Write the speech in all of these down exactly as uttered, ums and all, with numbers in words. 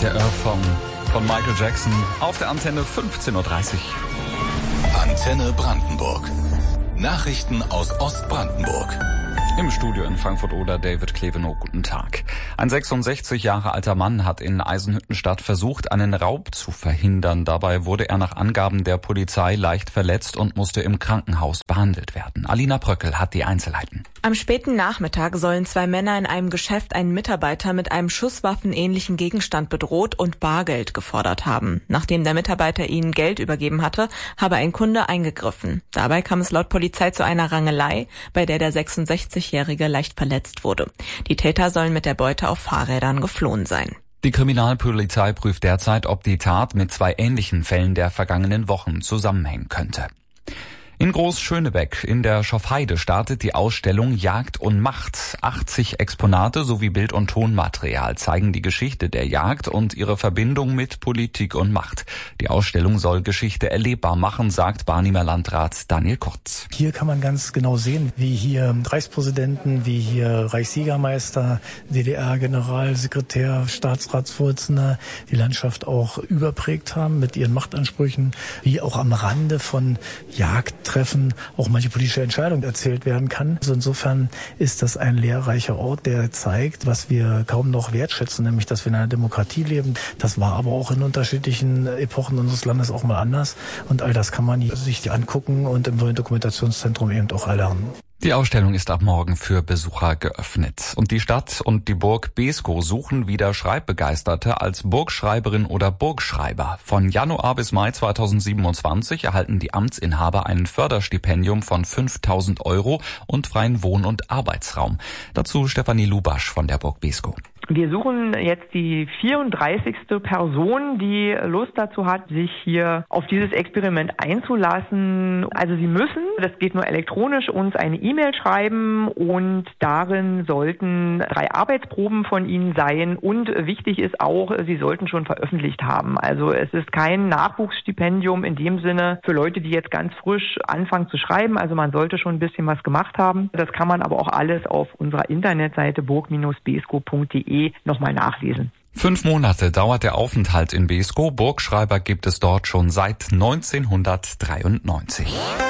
der Earth von, von Michael Jackson auf der Antenne fünfzehn Uhr dreißig. Antenne Brandenburg. Nachrichten aus Ostbrandenburg. Im Studio in Frankfurt-Oder David Klevenow, guten Tag. Ein sechsundsechzig Jahre alter Mann hat in Eisenhüttenstadt versucht, einen Raub zu verhindern. Dabei wurde er nach Angaben der Polizei leicht verletzt und musste im Krankenhaus behandelt werden. Alina Bröckel hat die Einzelheiten. Am späten Nachmittag sollen zwei Männer in einem Geschäft einen Mitarbeiter mit einem schusswaffenähnlichen Gegenstand bedroht und Bargeld gefordert haben. Nachdem der Mitarbeiter ihnen Geld übergeben hatte, habe ein Kunde eingegriffen. Dabei kam es laut Polizei zu einer Rangelei, bei der der sechsundsechzigjährige leicht verletzt wurde. Die Täter sollen mit der Beute auf Fahrrädern geflohen sein. Die Kriminalpolizei prüft derzeit, ob die Tat mit zwei ähnlichen Fällen der vergangenen Wochen zusammenhängen könnte. In Großschönebeck in der Schofheide startet die Ausstellung Jagd und Macht. achtzig Exponate sowie Bild- und Tonmaterial zeigen die Geschichte der Jagd und ihre Verbindung mit Politik und Macht. Die Ausstellung soll Geschichte erlebbar machen, sagt Barnimer Landrat Daniel Kurz. Hier kann man ganz genau sehen, wie hier Reichspräsidenten, wie hier Reichsjägermeister, D D R-Generalsekretär, Staatsratsvorsitzender die Landschaft auch überprägt haben mit ihren Machtansprüchen, wie auch am Rande von Jagd Treffen auch manche politische Entscheidungen erzählt werden kann. Also insofern ist das ein lehrreicher Ort, der zeigt, was wir kaum noch wertschätzen, nämlich, dass wir in einer Demokratie leben. Das war aber auch in unterschiedlichen Epochen unseres Landes auch mal anders. Und all das kann man sich angucken und im neuen Dokumentationszentrum eben auch erlernen. Die Ausstellung ist ab morgen für Besucher geöffnet. Und die Stadt und die Burg Beeskow suchen wieder Schreibbegeisterte als Burgschreiberin oder Burgschreiber. Von Januar bis Mai zweitausendsiebenundzwanzig erhalten die Amtsinhaber ein Förderstipendium von fünftausend Euro und freien Wohn- und Arbeitsraum. Dazu Stefanie Lubasch von der Burg Beeskow. Wir suchen jetzt die vierunddreißigste Person, die Lust dazu hat, sich hier auf dieses Experiment einzulassen. Also Sie müssen, das geht nur elektronisch, uns eine E-Mail schreiben und darin sollten drei Arbeitsproben von Ihnen sein und wichtig ist auch, Sie sollten schon veröffentlicht haben. Also es ist kein Nachwuchsstipendium in dem Sinne für Leute, die jetzt ganz frisch anfangen zu schreiben. Also man sollte schon ein bisschen was gemacht haben. Das kann man aber auch alles auf unserer Internetseite burg Bindestrich beeskow punkt de nochmal nachlesen. Fünf Monate dauert der Aufenthalt in Beeskow. Burgschreiber gibt es dort schon seit neunzehnhundertdreiundneunzig.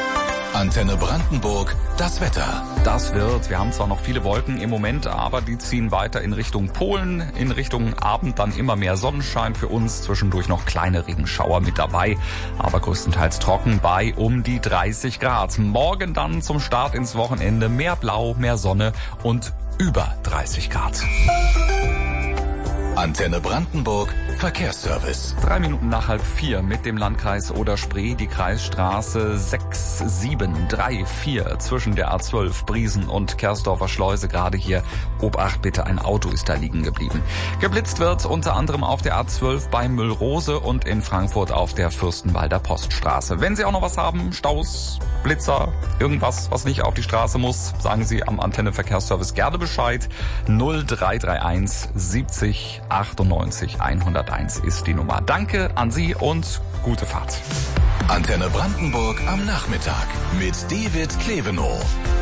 Antenne Brandenburg, das Wetter. Das wird, wir haben zwar noch viele Wolken im Moment, aber die ziehen weiter in Richtung Polen. In Richtung Abend dann immer mehr Sonnenschein für uns, zwischendurch noch kleine Regenschauer mit dabei, aber größtenteils trocken bei um die dreißig Grad. Morgen dann zum Start ins Wochenende mehr Blau, mehr Sonne und über dreißig Grad. Antenne Brandenburg, Verkehrsservice. Drei Minuten nach halb vier mit dem Landkreis Oder-Spree, die Kreisstraße sechs sieben drei vier zwischen der A zwölf Briesen und Kersdorfer Schleuse. Gerade hier, Obacht bitte, ein Auto ist da liegen geblieben. Geblitzt wird unter anderem auf der A zwölf bei Müllrose und in Frankfurt auf der Fürstenwalder Poststraße. Wenn Sie auch noch was haben, Staus, Blitzer, irgendwas, was nicht auf die Straße muss, sagen Sie am Antenne Verkehrsservice gerne Bescheid. null drei drei eins siebzig achtundneunzig hunderteins ist die Nummer. Danke an Sie und gute Fahrt. Antenne Brandenburg am Nachmittag mit David Klevenow.